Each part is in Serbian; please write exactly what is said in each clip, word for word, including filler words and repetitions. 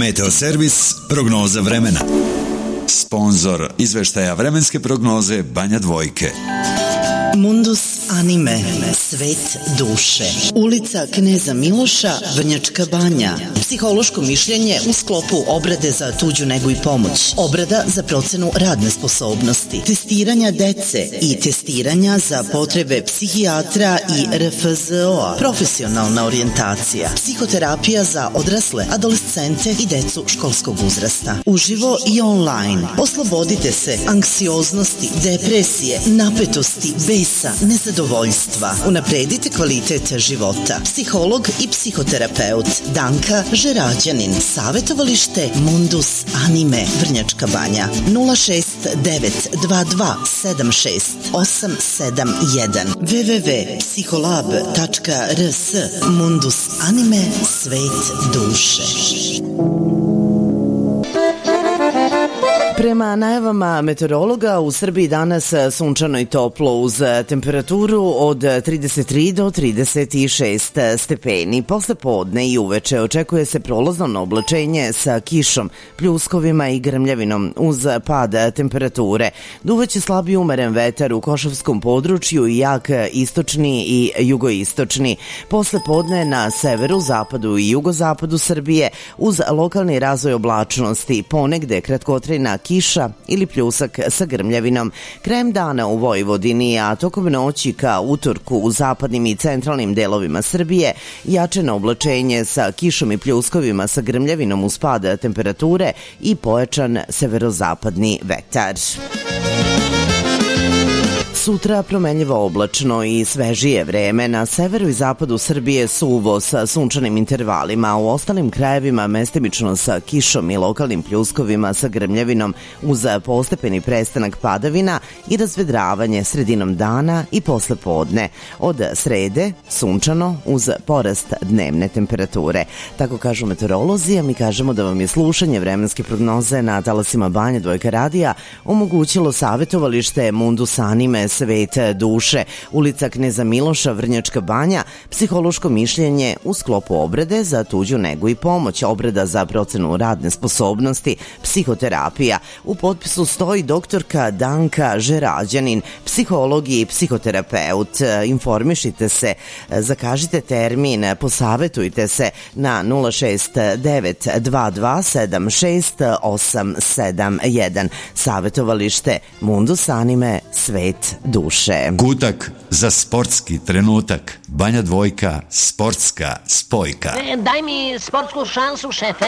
Meteoservis prognoza vremena. Sponzor izveštaja vremenske prognoze Banja Dvojke. Mundus anime, svet duše. Ulica Kneza Miloša, Vrnjačka Banja. Psihološko mišljenje u sklopu obrade za tuđu negu i pomoć. Obrada za procenu radne sposobnosti. Testiranja dece i testiranja za potrebe psihijatra i R F Z O-a. Profesionalna orijentacija. Psihoterapija za odrasle, adolescente i decu školskog uzrasta. Uživo i online. Oslobodite se anksioznosti, depresije, napetosti, besa, nezadovoljstva. Unapredite kvalitet života. Psiholog i psihoterapeut Danka Žerađanin. Savetovalište Mundus Anime, Vrnjačka Banja. nula šest devet dva dva sedam šest osam sedam jedan w w w tačka psiholab tačka r s. Mundus Anime, svet duše. Prema najavama meteorologa, u Srbiji danas sunčano i toplo uz temperaturu od trideset tri do trideset šest stepeni. Posle podne i uveče očekuje se prolazno oblačenje sa kišom, pljuskovima i grmljavinom uz pad temperature. Duvaće slabiji umeren vetar u Košavskom području i jak istočni i jugoistočni. Posle podne na severu, zapadu i jugozapadu Srbije uz lokalni razvoj oblačnosti, ponegde kratkotrajna kiša ili pljusak sa grmljavinom. Krajem dana u Vojvodini, a tokom noći ka utorku u zapadnim i centralnim delovima Srbije, jačeno oblačenje sa kišom i pljuskovima sa grmljavinom uz pad temperature i pojačan severozapadni vetar. Sutra promenljivo oblačno i svežije vreme. Na severu i zapadu Srbije suvo sa sunčanim intervalima, a u ostalim krajevima mestimično sa kišom i lokalnim pljuskovima sa grmljavinom uz postepeni prestanak padavina i razvedravanje sredinom dana i posle podne. Od srede sunčano uz porast dnevne temperature. Tako kažu meteorolozi, a mi kažemo da vam je slušanje vremenske prognoze na talasima Banja Dvojka radija omogućilo savetovalište Mundus Anime, svet duše, ulica Kneza Miloša, Vrnjačka Banja, psihološko mišljenje u sklopu obrade za tuđu negu i pomoć, obrada za procenu radne sposobnosti, psihoterapija. U potpisu stoji doktorka Danka Žerađanin, psiholog i psihoterapeut. Informišite se, zakažite termin, posavetujte se na nula šest devet dva dva sedam šest osam sedam jedan. Savetovalište Mundus Anime, svet duše. Kutak za sportski trenutak. Banja Dvojka, sportska spojka. E, daj mi sportsku šansu, šefe.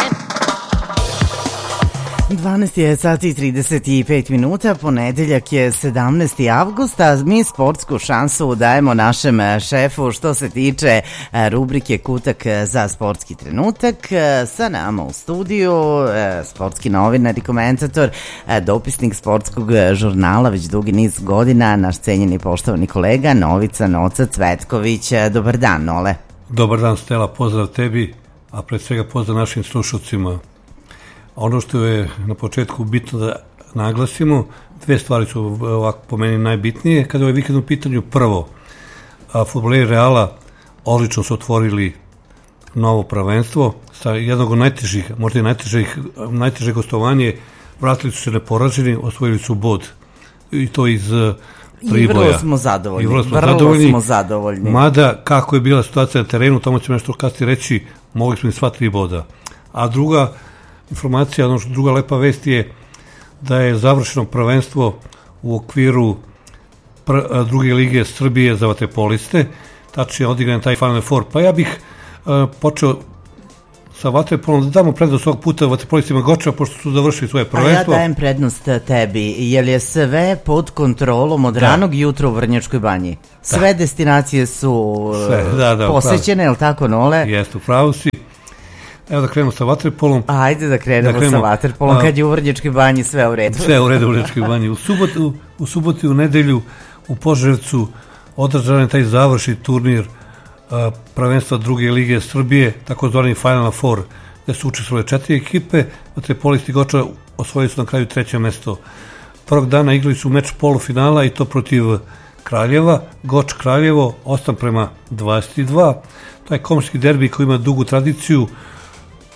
dvanaest je sati i trideset pet minuta, ponedeljak je sedamnaesti avgust, a mi sportsku šansu dajemo našem šefu što se tiče rubrike Kutak za sportski trenutak. Sa nama u studiju sportski novinar i komentator, dopisnik sportskog žurnala već dugi niz godina, naš cenjeni poštovani kolega Novica Noca Cvetković. Dobar dan, Nole. Dobar dan, Stela, pozdrav tebi, a pred svega pozdrav našim slušalcima. Ono što je na početku bitno da naglasimo, dve stvari su ovako po meni najbitnije. Kada je ovaj vikend u pitanju, prvo, fudbaleri Reala odlično su otvorili novo prvenstvo sa jednog od najtežih, možda i najtežih, najteže gostovanje, vratili su se neporaženi, osvojili su bod i to iz Priboja. I vrlo smo zadovoljni. I vrlo smo, vrlo zadovoljni, smo zadovoljni. Mada, kako je bila situacija na terenu, tamo ćemo nešto kasnije reći, mogli smo i sva tri boda. A druga informacija, ono što druga lepa vest je da je završeno prvenstvo u okviru pr- druge lige Srbije za vaterpoliste, tačnije odigran taj Final Four. Pa ja bih uh, počeo sa vaterpolom, da damo prednost ovog puta vaterpolistima Goča, pošto su završili svoje prvenstvo. A ja dajem prednost tebi, jer je sve pod kontrolom od da. ranog jutra u Vrnjačkoj Banji. Sve da. destinacije su sve, da, da, posećene, je li tako, Nole? Jeste, upravo si. Evo da krenemo sa vaterpolom. Ajde da krenemo, da krenemo sa vaterpolom, kad je u Vrnjačkoj Banji sve u redu. Sve u redu u Vrnjačkoj Banji. U subotu, u subotu i u nedelju u Požarevcu održan je taj završni turnir a, prvenstva druge lige Srbije, takozvani Final Four, gde su učestvovale četiri ekipe, vaterpolisti Goča osvojili su na kraju treće mesto. Prvog dana igrali su meč polufinala i to protiv Kraljeva, Goč Kraljevo, osam prema dvadeset dva. Taj komški derbi koji ima dugu tradiciju,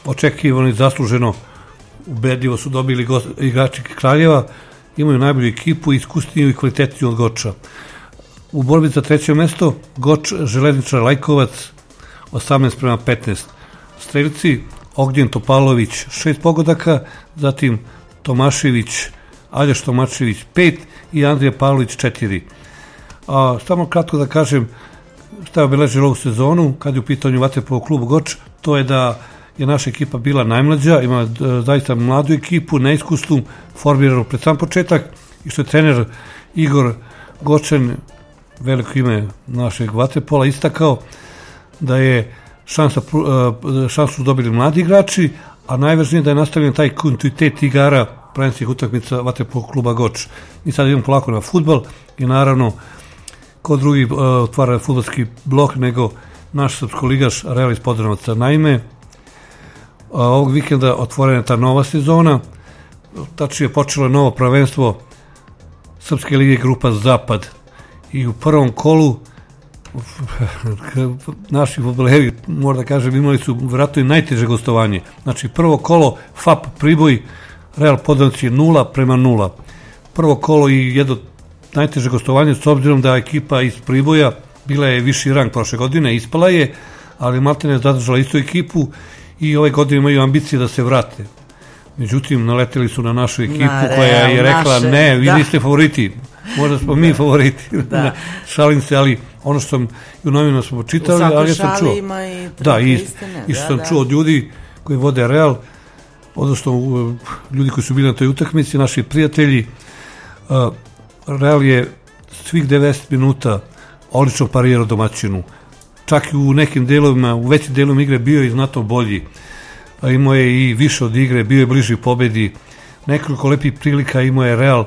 očekivano i zasluženo, ubedljivo su dobili gost, igrači Kraljeva, imaju najbolju ekipu, iskusniju i kvalitetniju od Goča. U borbi za treće mesto Goč, Železničar Lajkovac osamnaest prema petnaest. Strelci Ognjen Topalović šest pogodaka, zatim Tomašević, Aljaš Tomašević pet i Andrija Pavlović četiri. A, samo kratko da kažem šta je obeležilo ovu sezonu kad je u pitanju vaterpolo klub Goč, to je da je naša ekipa bila najmlađa, ima e, zaista mladu ekipu, neiskusnu, formiranu pred sam početak i što je trener Igor Gočen, veliko ime našeg vaterpola, istakao da je šansa, e, šansu dobili mladi igrači, a najvažnije da je nastavljen taj kontinuitet igara prvenstvenih utakmica vaterpolo kluba Goč. Mi sad idemo polako na fudbal i naravno ko drugi uh, otvara fudbalski blok nego naš srpskoligaš Real iz Podrinovaca. Naime, uh, ovog vikenda otvorena je ta nova sezona, tačnije počelo je novo prvenstvo Srpske lige grupa Zapad i u prvom kolu naši fudbaleri, moram da kažem, imali su vjerojatno i najteže gostovanje. Znači prvo kolo F A P Priboj, Real Podrinovac je nula prema nula. Prvo kolo i jedno najteže gostovanje, s obzirom da ekipa iz Priboja bila je viši rang prošle godine, ispala je, ali Maltene je zadržala istu ekipu i ove godine imaju ambicije da se vrate. Međutim, naleteli su na našu ekipu na, koja je rekla, naše, ne, vi da. niste favoriti, možda smo mi favoriti. Da. Šalim se, ali ono što sam i u novinama smo počitali, ali ja sam čuo. I da, i, istine, i što da, sam da. čuo od ljudi koji vode Real, odnosno ljudi koji su bili na toj utakmici, naši prijatelji, uh, Real je svih devedeset minuta odlično parirao domaćinu. Čak i u nekim delovima, u većim delovima igre bio je znatno bolji. A imao je i više od igre, bio je bliži pobedi. Nekoliko lepih prilika imao je Real,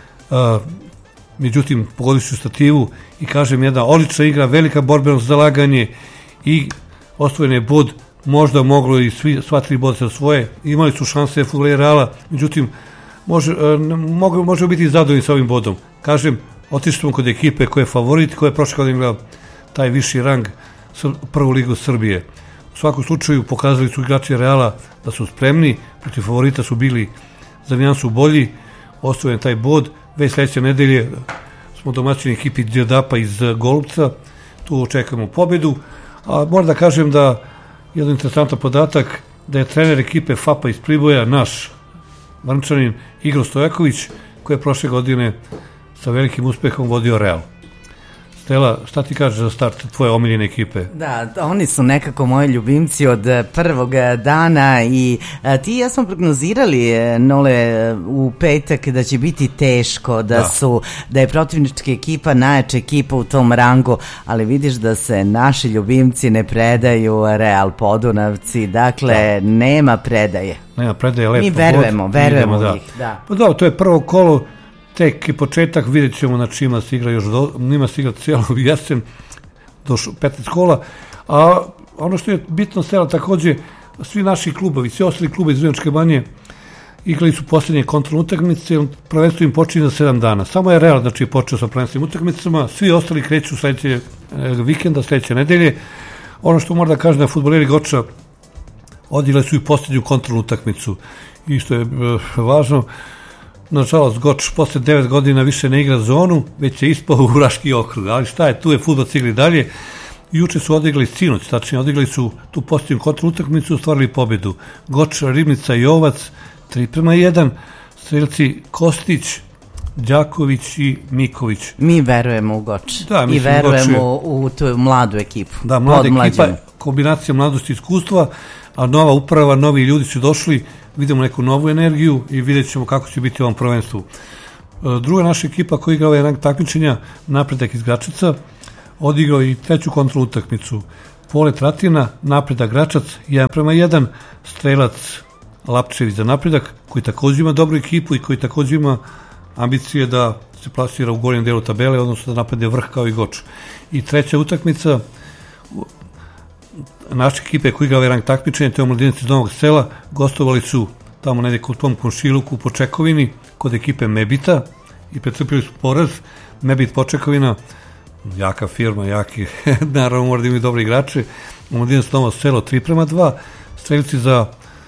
a, međutim, pogodili su stativu i kažem, jedna odlična igra, velika borbenost, zalaganje i osvojen je bod, možda moglo i svi, sva tri boda se osvoje. Imali su šanse fudbaleri Reala, međutim, može, a, mogu, može biti zadovoljni sa ovim bodom. Kažem, otišli smo kod ekipe koja je favorit, koja je prošle godine imala taj viši rang prvu ligu Srbije. U svakom slučaju pokazali su igrači Reala da su spremni, protiv favorita su bili za nijansu bolji, osvojen taj bod, već sledeće nedelje smo domaćini ekipi Đerdapa iz Golubca, tu očekujemo pobedu, a moram da kažem da jedan interesantan podatak, da je trener ekipe F A P-a iz Priboja, naš Vrnčanin Igor Stojaković, koji je prošle godine sa velikim uspehom vodio Real. Stela, šta ti kažeš za start tvoje omiljene ekipe? Da, oni su nekako moji ljubimci od prvog dana i a, ti i ja smo prognozirali, Nole, u petak da će biti teško, da, da. su da je protivnička ekipa najjača ekipa u tom rangu, ali vidiš da se naši ljubimci ne predaju, Real Podunavci, dakle da. nema predaje. Nema predaje, lepo. Mi verujemo, bod, verujemo idemo, ih. Da. Da. Pa da, to je prvo kolo, tek i početak, vidjet ćemo na čima se igra još, do, njima se igra cijelo jesen, do petnaest kola, a ono što je bitno Stela takođe, svi naši klubovi, svi ostali klubovi iz Vrnjačke Banje igrali su posljednje kontrolne utakmice, prvenstvo im počinje za sedam dana, samo je Real, znači, počeo sa prvenstvenim utakmicama, svi ostali kreću sledeće e, vikenda, sledeće nedelje. Ono što mora da kaže da fudbaleri Goča odigrali su i posljednju kontrolnu utakmicu i što je e, važno, nažalost, Goč posle devet godina više ne igra zonu, već je ispao u Raški okrug, ali šta je, tu je fudbal igli dalje. Juče su odigrali sinoć, tačnije odigrali su tu posljednju kontrolnu utakmicu i ostvarili pobedu. Goč, Ribnica i Jovac, tri prema jedan, strelci Kostić, Đaković i Miković. Mi verujemo u Goč da, i verujemo u, u tu mladu ekipu. Da, mlada ekipa, kombinacija mladosti i iskustva, a nova uprava, novi ljudi su došli, vidimo neku novu energiju i vidjet ćemo kako će biti u ovom prvenstvu. Druga naša ekipa koja igra ovaj rang takmičenja, Napredak iz Gračaca, odigrao i treću kontrolnu utakmicu. Pole Tratina, Napredak Gračac, jedan prema jedan, strelac Lapčević za Napredak, koji također ima dobru ekipu i koji također ima ambicije da se plasira u gornjem delu tabele, odnosno da napade vrh kao i Goč. I treća utakmica, naše ekipe koji igra ovaj rang takmičenja, to je Omladinac iz Novog Sela, gostovali su tamo negdje kod tom Komšiluku u Počekovini, kod ekipe Mebita i pretrpili su poraz. Mebit Počekovina, jaka firma, jaki, naravno mora da imaju dobri igrače. Omladinac Novo Selo tri prema dva, strelci za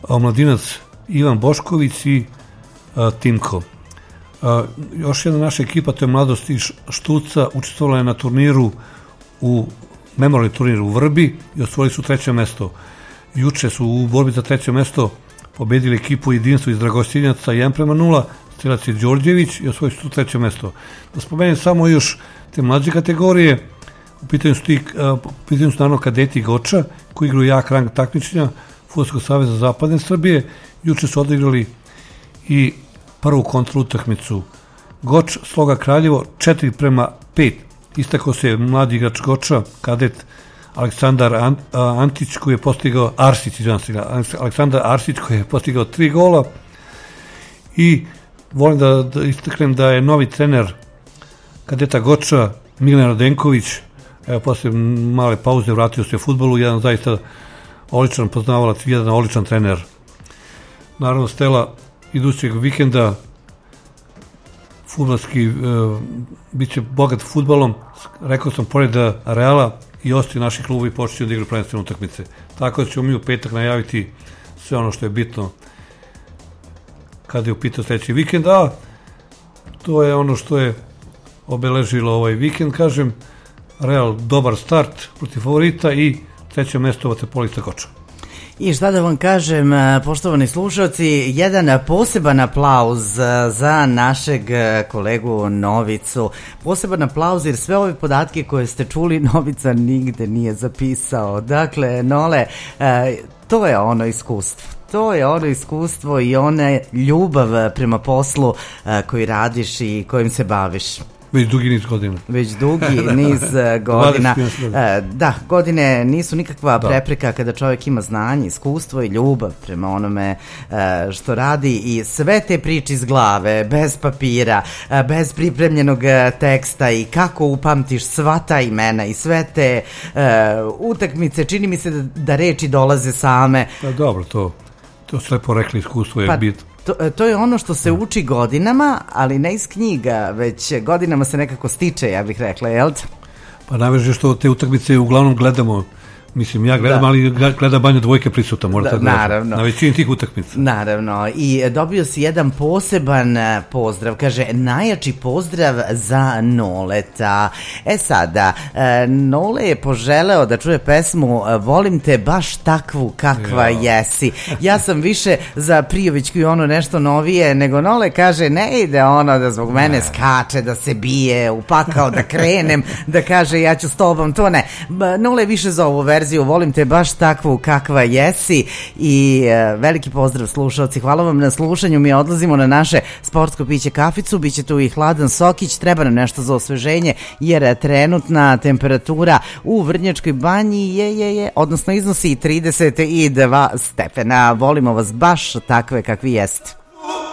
omladinac Ivan Bošković i a, Timko. A, još jedna naša ekipa, to je Mladost iz Štuca, učestvovala je na turniru u memorialni turnir u Vrbi i osvojili su treće mesto. Juče su u borbi za treće mesto pobedili ekipu Jedinstvo iz Dragostinjaca jedan prema nula, strelac je Đorđević i osvojili su treće mesto. Da spomenem samo još te mlađe kategorije, u pitanju su, ti, uh, u pitanju su naravno kadeti Goča, koji igraju jak rang takmičenja Fudbalskog saveza Zapadne Srbije. Juče su odigrali i prvu kontra utakmicu. Goč, Sloga Kraljevo, četiri prema pet. Istakao se mladi igrač Goča, kadet Aleksandar An, uh, Antić, koji je postigao, Arsić, izvan se, Aleksandar Arsić, koji je postigao tri gola. I volim da, da istaknem da je novi trener kadeta Goča, Milan Radenković, evo posle male pauze vratio se u fudbalu, jedan zaista odličan poznavalac, jedan odličan trener. Naravno, Stela idućeg vikenda fudbalski, e, bit će bogat fudbalom, rekao sam, pored Reala i ostali naši klubovi počeće da igraju prvenstvene utakmice. Tako da ćemo mi u petak najaviti sve ono što je bitno kada je u pitanju sledeći vikend, a to je ono što je obeležilo ovaj vikend, kažem, Real dobar start protiv favorita i treće mesto vaterpolista Goča. I šta da vam kažem, poštovani slušalci, jedan poseban aplauz za našeg kolegu Novicu. Poseban aplauz jer sve ove podatke koje ste čuli Novica nigde nije zapisao. Dakle, Nole, to je ono iskustvo. To je ono iskustvo i ona ljubav prema poslu koji radiš i kojim se baviš. Već dugi niz godina. Već dugi niz godina. Da, godine nisu nikakva da. prepreka kada čovjek ima znanje, iskustvo i ljubav prema onome što radi i sve te priče iz glave, bez papira, bez pripremljenog teksta i kako upamtiš sva ta imena i sve te utakmice, čini mi se da, da reči dolaze same. Da, dobro, to, to sve porekli, iskustvo je pa, bit. To, to je ono što se uči godinama, ali ne iz knjiga, već godinama se nekako stiče, ja bih rekla, jel? Pa najveže što te utakmice uglavnom gledamo, mislim, ja gledam, da. ali gleda Banja Dvojka prisuta, morate da, naravno. Na većini tih utakmica. Naravno, i dobio si jedan poseban pozdrav, kaže, najjači pozdrav za Noleta. E sada, Nole je poželeo da čuje pesmu Volim te baš takvu kakva ja. jesi. Ja sam više za Prijovićku i ono nešto novije, nego Nole kaže, ne ide ono da zbog mene ne. skače, da se bije, upakao da krenem, da kaže ja ću s tobom, to ne. Nole je više za ovu verziju. Volim te baš takvu kakva jesi i e, veliki pozdrav slušalci, hvala vam na slušanju. Mi odlazimo na naše sportsko piće kaficu, bit će tu i hladan sokić, treba nam nešto za osveženje jer trenutna temperatura u Vrnjačkoj banji je, je, je, odnosno iznosi trideset dva stepena. Volimo vas baš takve kakvi jeste.